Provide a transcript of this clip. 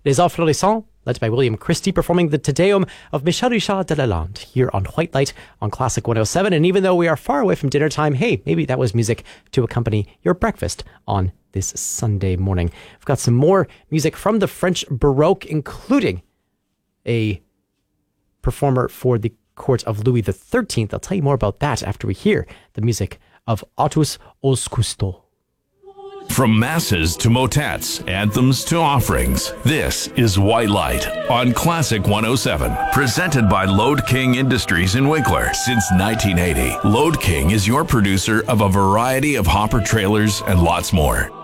Les Afflorissants, led by William Christie, performing the Te Deum of Michel Richard de Lalande here on White Light on Classic 107. And even though we are far away from dinner time, hey, maybe that was music to accompany your breakfast on this Sunday morning. We've got some more music from the French Baroque, including a performer for the court of Louis XIII. I'll tell you more about that after we hear the music of Ottus Os Cousteau. From masses to motets, anthems to offerings, this is White Light on Classic 107. Presented by Lode King Industries in Winkler. Since 1980, Lode King is your producer of a variety of hopper trailers and lots more.